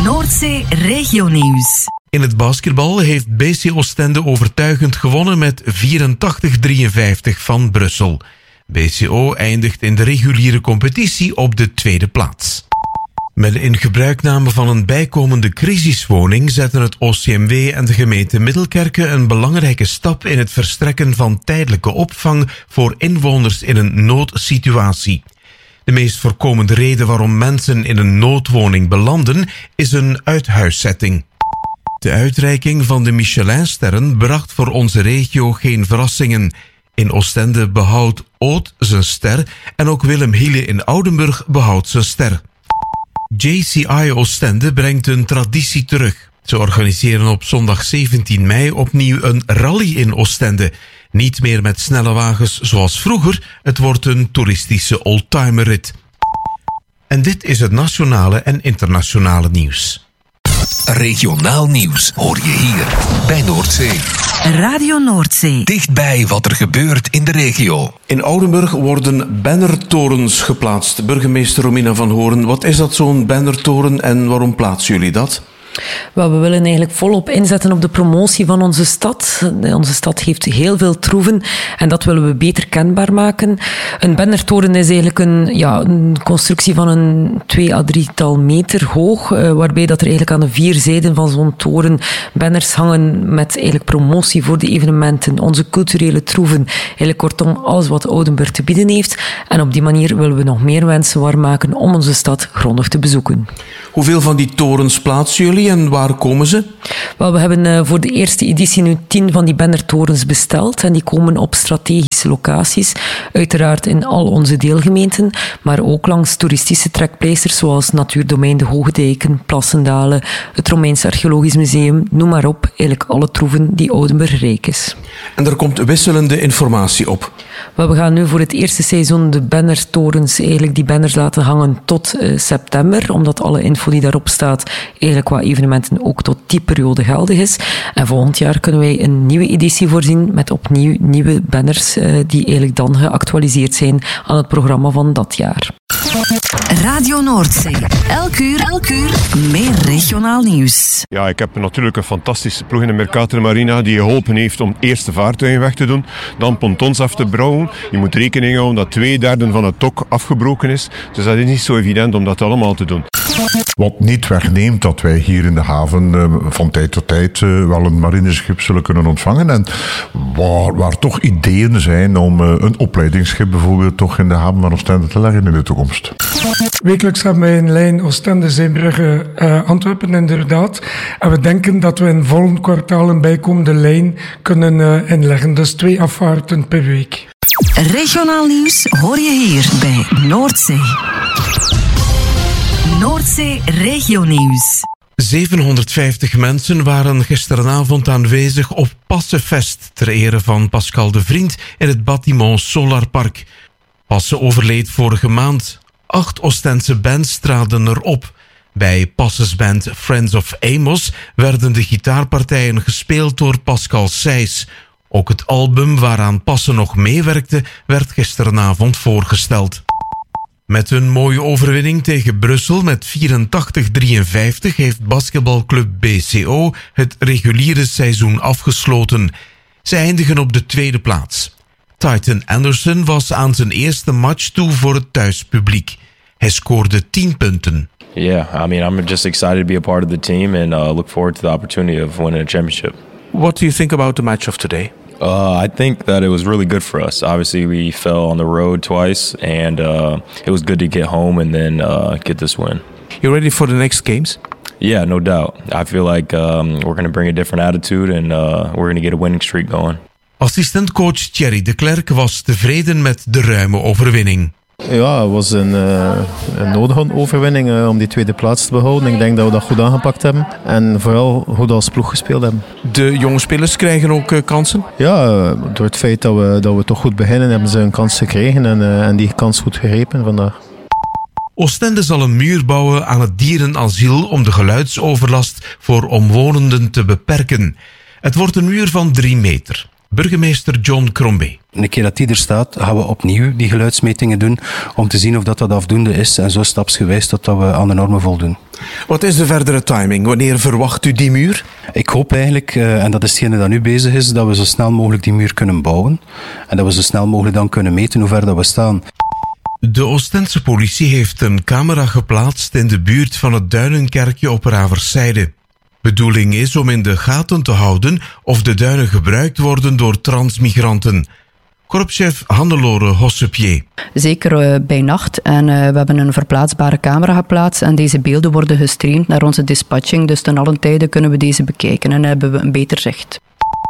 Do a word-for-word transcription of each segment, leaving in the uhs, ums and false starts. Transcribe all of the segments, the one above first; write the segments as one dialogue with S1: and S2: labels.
S1: Noordzee Regionieuws.
S2: In het basketbal heeft B C Oostende overtuigend gewonnen met vierentachtig drieënvijftig van Brussel. B C O eindigt in de reguliere competitie op de tweede plaats. Met de ingebruikname van een bijkomende crisiswoning zetten het O C M W en de gemeente Middelkerke een belangrijke stap in het verstrekken van tijdelijke opvang voor inwoners in een noodsituatie. De meest voorkomende reden waarom mensen in een noodwoning belanden is een uithuiszetting. De uitreiking van de Michelinsterren bracht voor onze regio geen verrassingen. In Oostende behoudt Oud zijn ster en ook Willem Hiele in Oudenburg behoudt zijn ster. J C I Oostende brengt een traditie terug. Ze organiseren op zondag zeventien mei opnieuw een rally in Oostende. Niet meer met snelle wagens zoals vroeger, het wordt een toeristische oldtimerrit. En dit is het nationale en internationale nieuws.
S3: Regionaal nieuws hoor je hier bij Noordzee.
S1: Radio Noordzee.
S3: Dichtbij wat er gebeurt in de regio.
S2: In Oudenburg worden bannertorens geplaatst. Burgemeester Romina van Hoorn, wat is dat zo'n bannertoren en waarom plaatsen jullie dat?
S4: Wel, we willen eigenlijk volop inzetten op de promotie van onze stad. Onze stad heeft heel veel troeven en dat willen we beter kenbaar maken. Een bannertoren is eigenlijk een, ja, een constructie van een twee à drietal meter hoog, uh, waarbij dat er eigenlijk aan de vier zijden van zo'n toren banners hangen met eigenlijk promotie voor de evenementen, onze culturele troeven, eigenlijk kortom alles wat Oudenburg te bieden heeft. En op die manier willen we nog meer wensen waarmaken om onze stad grondig te bezoeken.
S2: Hoeveel van die torens plaatsen jullie en waar komen ze?
S4: Wel, we hebben uh, voor de eerste editie nu tien van die bannertorens besteld en die komen op strategische locaties, uiteraard in al onze deelgemeenten, maar ook langs toeristische trekpleisters zoals Natuurdomein de Hoge Dijken, Plassendalen, het Romeins Archeologisch Museum, noem maar op, eigenlijk alle troeven die Oudenburg rijk is.
S2: En er komt wisselende informatie op.
S4: Wel, we gaan nu voor het eerste seizoen de bannertorens, eigenlijk die banners laten hangen tot uh, september, omdat alle info die daarop staat eigenlijk qua evenementen ook tot die periode geldig is. En volgend jaar kunnen wij een nieuwe editie voorzien met opnieuw nieuwe banners uh, die eigenlijk dan geactualiseerd zijn aan het programma van dat jaar.
S1: Radio Noordzee. Elk uur, elk uur meer regionaal nieuws.
S5: Ja, ik heb natuurlijk een fantastische ploeg in de Mercator Marina die geholpen heeft om eerst de vaartuigen weg te doen, dan pontons af te bouwen. Je moet rekening houden dat twee derde van het tok afgebroken is. Dus dat is niet zo evident om dat allemaal te doen.
S6: Wat niet wegneemt dat wij hier in de haven uh, van tijd tot tijd uh, wel een marineschip zullen kunnen ontvangen. En waar, waar toch ideeën zijn om uh, een opleidingsschip bijvoorbeeld toch in de haven van Oostende te leggen in de toekomst.
S7: Wekelijks hebben wij een lijn Oostende, Zeebrugge, uh, Antwerpen inderdaad. En we denken dat we in volgend kwartaal een bijkomende lijn kunnen uh, inleggen. Dus twee afvaarten per week.
S1: Regionaal nieuws hoor je hier bij Noordzee. Noordzee Regionieuws.
S2: zevenhonderdvijftig mensen waren gisteravond aanwezig op Passenfest ter ere van Pascal de Vriend in het Bâtiment Solarpark. Passen overleed vorige maand. Acht Oostense bands traden erop. Bij Passes band Friends of Amos werden de gitaarpartijen gespeeld door Pascal Seys. Ook het album waaraan Passen nog meewerkte werd gisteravond voorgesteld. Met een mooie overwinning tegen Brussel met vierentachtig drieënvijftig heeft basketbalclub B C O het reguliere seizoen afgesloten. Ze eindigen op de tweede plaats. Titan Anderson was aan zijn eerste match toe voor het thuispubliek. Hij scoorde tien punten.
S8: Yeah, I mean, I'm just excited to be a part of the team and uh, look forward to the opportunity of winning a championship.
S2: What do you think about the match of today?
S8: Uh, I think that it was really good for us. Obviously, we fell on the road twice, and uh, it was good to get home and then uh, get this win.
S2: You ready for the next games?
S8: Yeah, no doubt. I feel like um, we're going to bring a different attitude and uh, we're going to get a winning streak going.
S2: Assistentcoach Thierry de Klerk was tevreden met de ruime overwinning.
S9: Ja, het was een, uh, een nodige overwinning uh, om die tweede plaats te behouden. Ik denk dat we dat goed aangepakt hebben en vooral goed als ploeg gespeeld hebben.
S2: De jonge spelers krijgen ook uh, kansen?
S9: Ja, uh, door het feit dat we, dat we toch goed beginnen hebben ze een kans gekregen en, uh, en die kans goed gegrepen vandaag.
S2: Oostende zal een muur bouwen aan het dierenasiel om de geluidsoverlast voor omwonenden te beperken. Het wordt een muur van drie meter. Burgemeester John Crombie.
S10: Een keer dat die er staat, gaan we opnieuw die geluidsmetingen doen om te zien of dat, dat afdoende is en zo stapsgewijs tot dat we aan de normen voldoen.
S11: Wat is de verdere timing? Wanneer verwacht u die muur?
S10: Ik hoop eigenlijk, uh, en dat is hetgene dat nu bezig is, dat we zo snel mogelijk die muur kunnen bouwen. En dat we zo snel mogelijk dan kunnen meten hoe ver dat we staan.
S2: De Oostense politie heeft een camera geplaatst in de buurt van het Duinenkerkje op Raverszijde. Bedoeling is om in de gaten te houden of de duinen gebruikt worden door transmigranten. Korpschef Hannelore Hossepier.
S12: Zeker uh, bij nacht. En uh, we hebben een verplaatsbare camera geplaatst. En deze beelden worden gestreamd naar onze dispatching. Dus ten allen tijde kunnen we deze bekijken en hebben we een beter zicht.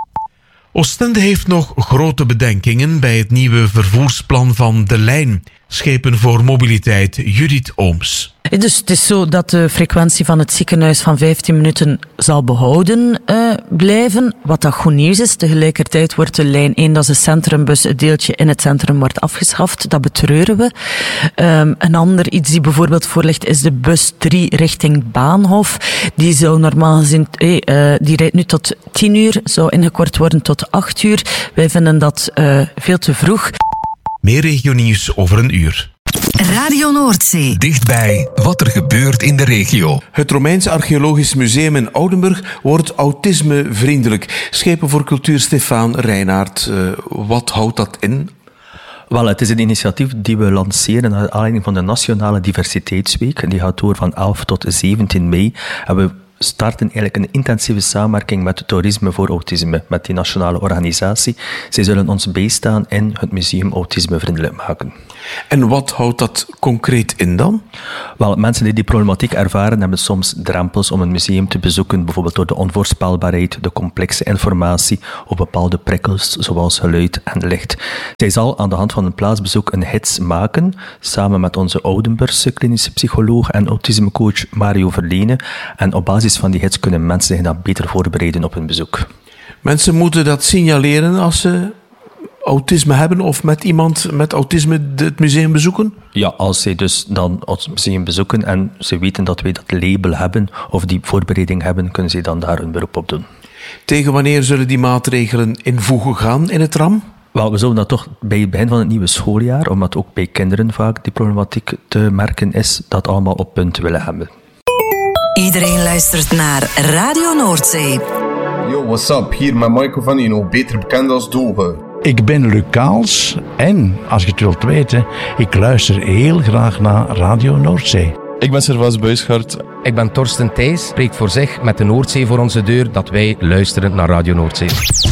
S2: Oostende heeft nog grote bedenkingen bij het nieuwe vervoersplan van De Lijn. Schepen voor mobiliteit, Judith Ooms.
S13: Dus het is zo dat de frequentie van het ziekenhuis van vijftien minuten zal behouden uh, blijven. Wat dat goed nieuws is. Tegelijkertijd wordt de lijn één, dat is de centrumbus, het deeltje in het centrum wordt afgeschaft. Dat betreuren we. Um, een ander iets die bijvoorbeeld voorligt is de bus drie richting Baanhof. Die zou normaal gezien, hey, uh, die rijdt nu tot tien uur, zou ingekort worden tot acht uur. Wij vinden dat uh, veel te vroeg.
S2: Meer regionieuws over een uur.
S1: Radio Noordzee.
S3: Dichtbij wat er gebeurt in de regio.
S11: Het Romeins Archeologisch Museum in Oudenburg wordt autismevriendelijk. Schepen voor Cultuur Stefaan Reinaert. Uh, wat houdt dat in?
S14: Wel, het is een initiatief die we lanceren naar aanleiding van de Nationale Diversiteitsweek. Die gaat door van elf tot zeventien mei. En we starten eigenlijk een intensieve samenwerking met Toerisme voor Autisme, met die nationale organisatie. Zij zullen ons bijstaan in het museum autismevriendelijk maken.
S11: En wat houdt dat concreet in dan?
S14: Wel, mensen die die problematiek ervaren hebben soms drempels om een museum te bezoeken, bijvoorbeeld door de onvoorspelbaarheid, de complexe informatie of bepaalde prikkels, zoals geluid en licht. Zij zal aan de hand van een plaatsbezoek een gids maken, samen met onze Oudenburgse klinische psycholoog en autismecoach Mario Verlene. En op basis van die gids kunnen mensen zich dan beter voorbereiden op hun bezoek.
S11: Mensen moeten dat signaleren als ze autisme hebben of met iemand met autisme het museum bezoeken?
S14: Ja, als zij dus dan het museum bezoeken en ze weten dat wij dat label hebben of die voorbereiding hebben, kunnen zij dan daar een beroep op doen.
S11: Tegen wanneer zullen die maatregelen in voege gaan in het R A M?
S14: Wel, we zullen dat toch bij het begin van het nieuwe schooljaar, omdat ook bij kinderen vaak die problematiek te merken is, dat allemaal op punt willen hebben.
S1: Iedereen luistert naar Radio Noordzee.
S15: Yo, what's up? Hier met Michael van Ino, beter bekend als Doge.
S16: Ik ben Luc Kaals en, als je het wilt weten, ik luister heel graag naar Radio Noordzee.
S17: Ik ben Servaas Buisgaard.
S18: Ik ben Torsten Thijs, spreekt voor zich met de Noordzee voor onze deur dat wij luisteren naar Radio Noordzee.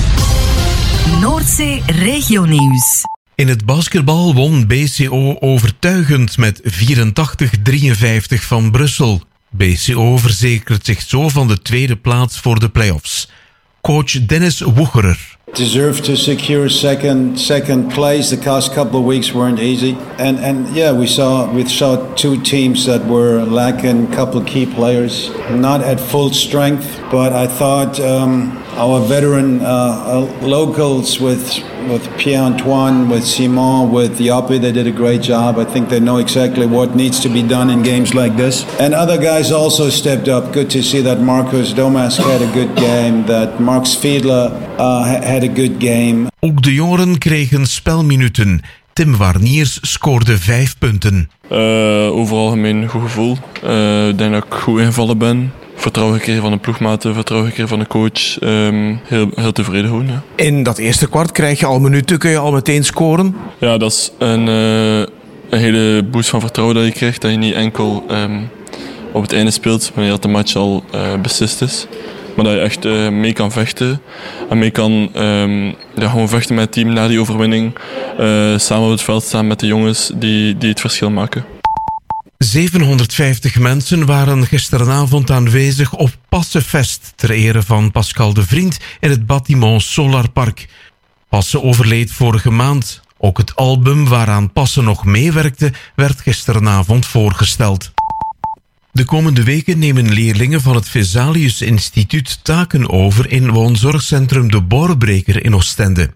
S1: Noordzee Regionieuws.
S2: In het basketbal won B C O overtuigend met vierentachtig drieënvijftig van Brussel. B C O verzekert zich zo van de tweede plaats voor de play-offs. Coach Dennis Woegerer.
S19: Deserve to secure second second place. The past couple of weeks weren't easy, and and yeah, we saw we saw two teams that were lacking a couple of key players, not at full strength. But I thought um, our veteran uh, locals with with Pierre-Antoine, with Simon, with Yoppie, they did a great job. I think they know exactly what needs to be done in games like this. And other guys also stepped up. Good to see that Marcus Domask had a good game, that Mark Fiedler uh, had a good game.
S2: Ook de jongeren kregen spelminuten. Tim Warniers scoorde vijf punten.
S17: Uh, overal gemeen goed gevoel. Uh, ik denk dat ik goed ingevallen ben. Vertrouwen gekregen van de ploegmaten, vertrouwen gekregen van de coach. Um, heel, heel tevreden gewoon, ja.
S11: In dat eerste kwart krijg je al minuten, kun je al meteen scoren?
S17: Ja, dat is een, uh, een hele boost van vertrouwen dat je krijgt. Dat je niet enkel um, op het einde speelt, wanneer dat de match al uh, beslist is. Maar dat je echt uh, mee kan vechten. En mee kan um, ja, gewoon vechten met het team na die overwinning. Uh, samen op het veld staan met de jongens die, die het verschil maken.
S2: zevenhonderdvijftig mensen waren gisteravond aanwezig op Passenfest ter ere van Pascal de Vriend in het bâtiment Solar Park. Passen overleed vorige maand. Ook het album waaraan Passen nog meewerkte werd gisteravond voorgesteld. De komende weken nemen leerlingen van het Vesalius Instituut taken over in woonzorgcentrum De Borbreker in Oostende.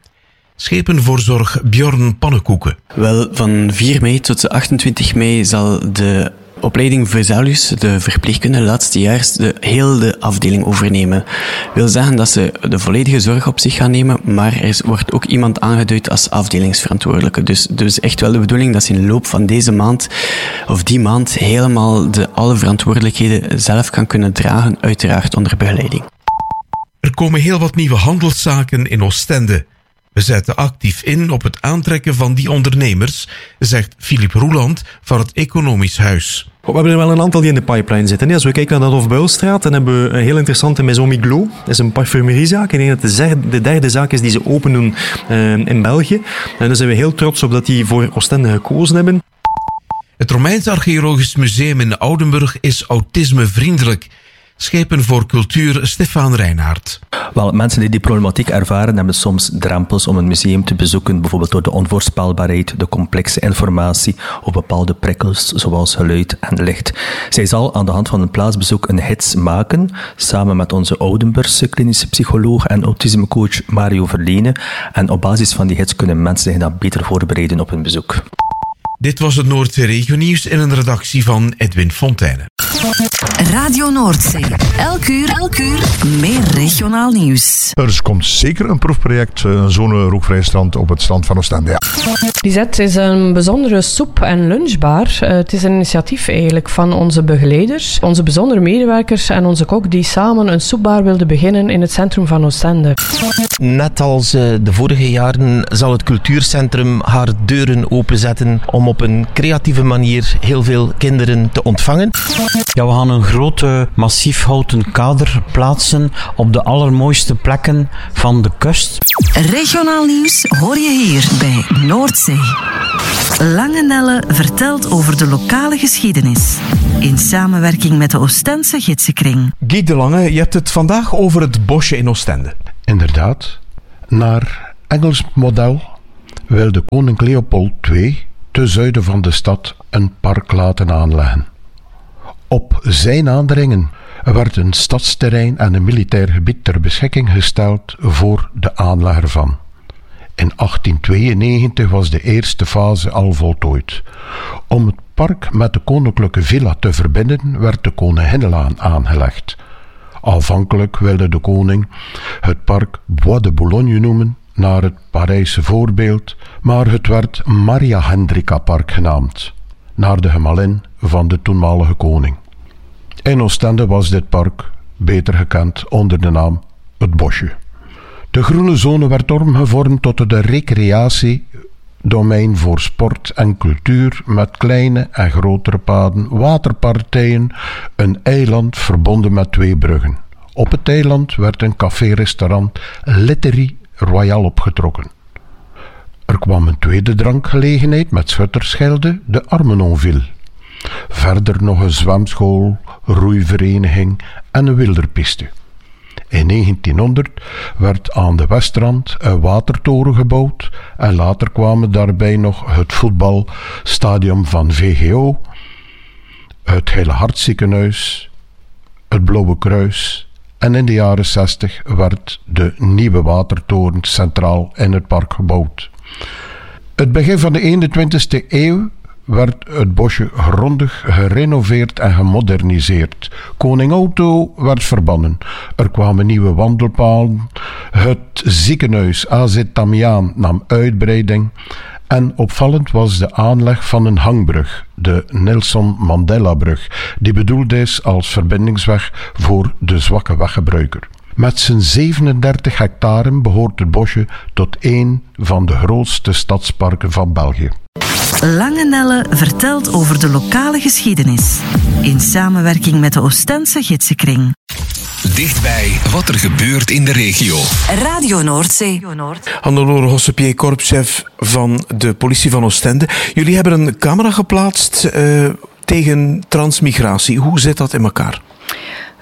S2: Schepenvoorzorg Bjorn Pannenkoeken.
S20: Wel, van vier mei tot achtentwintig mei zal de Opleiding Vesalius, de verpleegkunde, laatste jaar de heel de afdeling overnemen. Wil zeggen dat ze de volledige zorg op zich gaan nemen, maar er wordt ook iemand aangeduid als afdelingsverantwoordelijke. Dus, dus echt wel de bedoeling dat ze in de loop van deze maand of die maand helemaal de alle verantwoordelijkheden zelf kan kunnen dragen, uiteraard onder begeleiding.
S2: Er komen heel wat nieuwe handelszaken in Oostende. We zetten actief in op het aantrekken van die ondernemers, zegt Philippe Roeland van het Economisch Huis.
S21: We hebben er wel een aantal die in de pipeline zitten. Als we kijken naar de Hofbuilstraat, dan hebben we een heel interessante Maison Miglos. Dat is een parfumeriezaak. Ik denk dat het de derde zaak is die ze open doen uh, in België. En daar zijn we heel trots op dat die voor Oostende gekozen hebben.
S2: Het Romeins Archeologisch Museum in Oudenburg is autismevriendelijk. Schepen voor cultuur, Stefan Reinhard.
S14: Wel, mensen die die problematiek ervaren hebben soms drempels om een museum te bezoeken, bijvoorbeeld door de onvoorspelbaarheid, de complexe informatie of bepaalde prikkels zoals geluid en licht. Zij zal aan de hand van een plaatsbezoek een gids maken, samen met onze Oudenburgse klinische psycholoog en autismecoach Mario Verlene. En op basis van die gids kunnen mensen zich dan beter voorbereiden op hun bezoek.
S2: Dit was het Noordzee Regionieuws in een redactie van Edwin Fontijne.
S1: Radio Noordzee. Elk uur, elk uur meer regionaal nieuws.
S6: Er komt zeker een proefproject, een zone rookvrij strand op het strand van Oostende. Ja.
S22: Lisette is een bijzondere soep- en lunchbar. Uh, het is een initiatief eigenlijk van onze begeleiders, onze bijzondere medewerkers en onze kok die samen een soepbar wilden beginnen in het centrum van Oostende.
S23: Net als uh, de vorige jaren zal het cultuurcentrum haar deuren openzetten om op een creatieve manier heel veel kinderen te ontvangen.
S24: Ja, we gaan een groot uh, massief houten kader plaatsen op de allermooiste plekken van de kust.
S1: Regionaal nieuws hoor je hier bij Noordzee. Langenelle vertelt over de lokale geschiedenis. In samenwerking met de Oostense Gidsenkring.
S2: Guy de Lange, je hebt het vandaag over het bosje in Oostende.
S16: Inderdaad. Naar Engels model wilde koning Leopold de Tweede ten zuiden van de stad een park laten aanleggen. Op zijn aandringen werd een stadsterrein en een militair gebied ter beschikking gesteld voor de aanleg ervan. In achttien tweeënnegentig was de eerste fase al voltooid. Om het park met de koninklijke villa te verbinden werd de Koninginnenlaan aangelegd. Aanvankelijk wilde de koning het park Bois de Boulogne noemen, naar het Parijse voorbeeld, maar het werd Maria Hendrika Park genaamd, naar de gemalin van de toenmalige koning. In Oostende was dit park beter gekend onder de naam Het Bosje. De groene zone werd omgevormd tot een recreatiedomein voor sport en cultuur met kleine en grotere paden, waterpartijen, een eiland verbonden met twee bruggen. Op het eiland werd een café-restaurant Litterie Royal opgetrokken. Er kwam een tweede drankgelegenheid met schuttersschilden, de Armenonville. Verder nog een zwemschool, roeivereniging en een wilderpiste. In negentienhonderd werd aan de westrand een watertoren gebouwd en later kwamen daarbij nog het voetbalstadion van V G O, het Heile Hartziekenhuis, het Blauwe Kruis en in de jaren zestig werd de nieuwe watertoren centraal in het park gebouwd. Het begin van de eenentwintigste eeuw werd het bosje grondig gerenoveerd en gemoderniseerd. Koning Otto werd verbannen. Er kwamen nieuwe wandelpaden. Het ziekenhuis A Z Tamiaan nam uitbreiding. En opvallend was de aanleg van een hangbrug, de Nelson Mandela-brug, die bedoeld is als verbindingsweg voor de zwakke weggebruiker. Met zijn zevenendertig hectare behoort het bosje tot een van de grootste stadsparken van België.
S1: Langenelle vertelt over de lokale geschiedenis. In samenwerking met de Oostense Gidsenkring.
S3: Dichtbij wat er gebeurt in de regio.
S1: Radio Noordzee.
S11: Hannelore Hossepier, korpschef van de politie van Oostende. Jullie hebben een camera geplaatst uh, tegen transmigratie. Hoe zit dat in elkaar?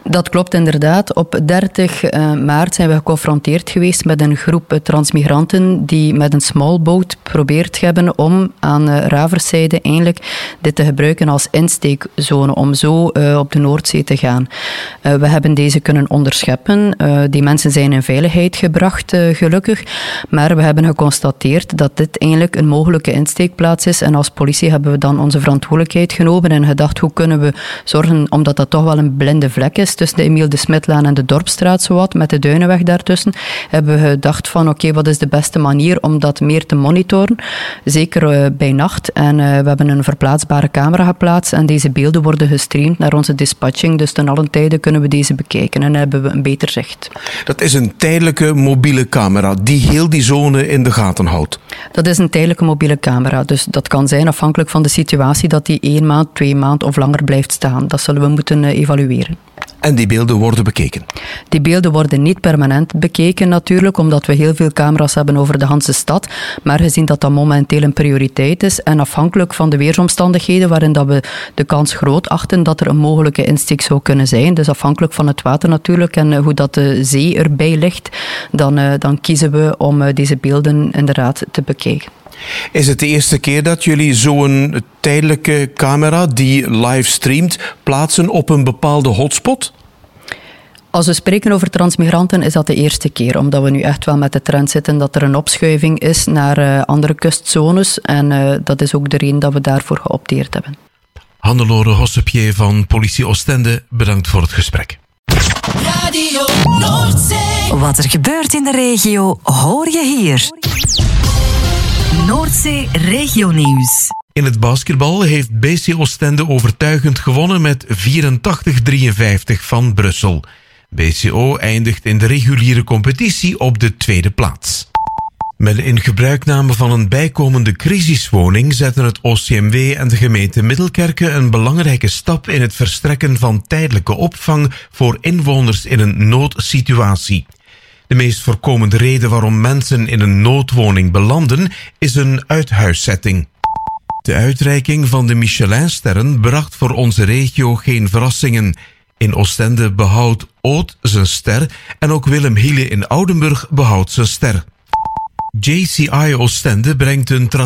S12: Dat klopt inderdaad. Op dertig maart zijn we geconfronteerd geweest met een groep transmigranten die met een small boat probeerd hebben om aan Raverszijde eigenlijk dit te gebruiken als insteekzone om zo uh, op de Noordzee te gaan. Uh, we hebben deze kunnen onderscheppen. Uh, die mensen zijn in veiligheid gebracht, uh, gelukkig. Maar we hebben geconstateerd dat dit eigenlijk een mogelijke insteekplaats is. En als politie hebben we dan onze verantwoordelijkheid genomen en gedacht, hoe kunnen we zorgen, omdat dat toch wel een blinde vlek is tussen de Emiel de Smitlaan en de Dorpstraat zowat, met de Duinenweg daartussen, hebben we gedacht van oké, okay, wat is de beste manier om dat meer te monitoren, zeker uh, bij nacht. En uh, we hebben een verplaatsbare camera geplaatst en deze beelden worden gestreamd naar onze dispatching, dus ten allen tijde kunnen we deze bekijken en hebben we een beter zicht.
S11: Dat is een tijdelijke mobiele camera die heel die zone in de gaten houdt?
S12: Dat is een tijdelijke mobiele camera, dus dat kan zijn afhankelijk van de situatie dat die één maand, twee maanden of langer blijft staan. Dat zullen we moeten uh, evalueren.
S11: En die beelden worden bekeken?
S12: Die beelden worden niet permanent bekeken natuurlijk, omdat we heel veel camera's hebben over de hele stad. Maar gezien dat dat momenteel een prioriteit is en afhankelijk van de weersomstandigheden waarin dat we de kans groot achten dat er een mogelijke insteek zou kunnen zijn, dus afhankelijk van het water natuurlijk en hoe dat de zee erbij ligt, dan, uh, dan kiezen we om uh, deze beelden inderdaad te bekijken.
S11: Is het de eerste keer dat jullie zo'n tijdelijke camera die live streamt plaatsen op een bepaalde hotspot?
S12: Als we spreken over transmigranten is dat de eerste keer, omdat we nu echt wel met de trend zitten dat er een opschuiving is naar uh, andere kustzones en uh, dat is ook de reden dat we daarvoor geopteerd hebben.
S2: Hannelore Hossepier van Politie Oostende, bedankt voor het gesprek.
S1: Radio Noordzee. Wat er gebeurt in de regio hoor je hier. Noordzee Regionieuws.
S2: In het basketbal heeft B C Oostende overtuigend gewonnen met vierentachtig drieënvijftig van Brussel. B C O eindigt in de reguliere competitie op de tweede plaats. Met de ingebruikname van een bijkomende crisiswoning zetten het O C M W en de gemeente Middelkerke een belangrijke stap in het verstrekken van tijdelijke opvang voor inwoners in een noodsituatie. De meest voorkomende reden waarom mensen in een noodwoning belanden is een uithuiszetting. De uitreiking van de Michelinsterren bracht voor onze regio geen verrassingen. In Oostende behoudt Oud zijn ster en ook Willem Hiele in Oudenburg behoudt zijn ster. J C I Oostende brengt een